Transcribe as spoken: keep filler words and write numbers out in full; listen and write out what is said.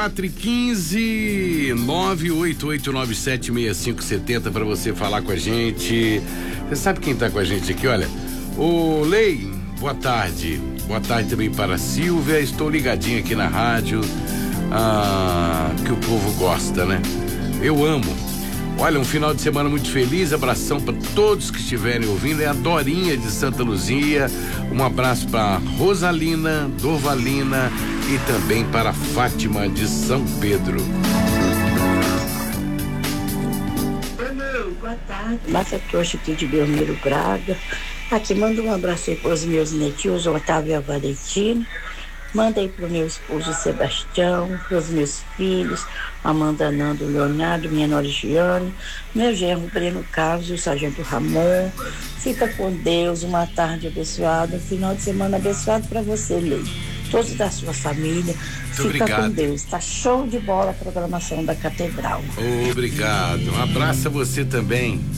quatro e quinze, nove oito oito nove sete seis cinco sete zero para você falar com a gente. Você sabe quem tá com a gente aqui? Olha, o Lei, boa tarde. Boa tarde também para a Silvia. Estou ligadinho aqui na rádio. Ah, que o povo gosta, né? Eu amo. Olha, um final de semana muito feliz, abração para todos que estiverem ouvindo, é a Dorinha de Santa Luzia, um abraço para Rosalina, Dorvalina e também para Fátima de São Pedro. Boa tarde, Márcia Trouxa aqui de Belmiro Braga, aqui manda um abraço aí para os meus netinhos, Otávio e a Valentina. Manda aí pro meu esposo Sebastião, pros meus filhos, Amanda, Nando, Leonardo, minha nora Giane, meu genro Breno Carlos e o sargento Ramon. Fica com Deus, uma tarde abençoada, um final de semana abençoado para você, Lei. Todos da sua família. Muito Fica obrigado. com Deus. Tá show de bola a programação da Catedral. Obrigado. Um abraço a você também.